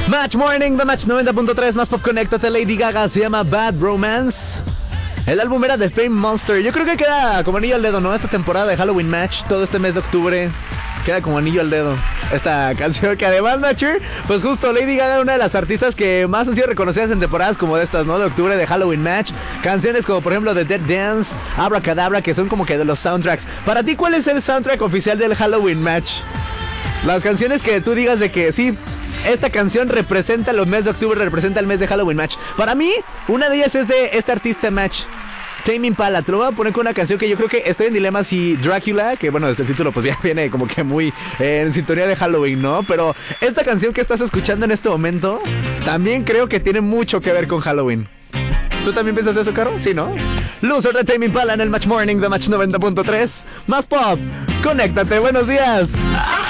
Match Morning, The Match 90.3, más pop, conéctate. Lady Gaga, se llama Bad Romance. El álbum era de Fame Monster. Yo creo que queda como anillo al dedo, ¿no? Esta temporada de Halloween Match, todo este mes de octubre, queda como anillo al dedo esta canción, que además, Matcher, pues justo Lady Gaga, una de las artistas que más han sido reconocidas en temporadas como de estas, ¿no? De octubre, de Halloween Match. Canciones como por ejemplo The Dead Dance, Abracadabra, que son como que de los soundtracks. Para ti, ¿cuál es el soundtrack oficial del Halloween Match? Las canciones que tú digas de que sí, esta canción representa los meses de octubre, representa el mes de Halloween Match. Para mí, una de ellas es de este artista Match, Tame Impala. Te lo voy a poner con una canción que yo creo que estoy en dilema si Drácula, que bueno, desde el título pues ya viene como que muy en sintonía de Halloween, ¿no? Pero esta canción que estás escuchando en este momento, también creo que tiene mucho que ver con Halloween. ¿Tú también piensas eso, Caro? Sí, ¿no? Loser de Tame Impala en el Match Morning de Match 90.3. Más pop, conéctate, buenos días.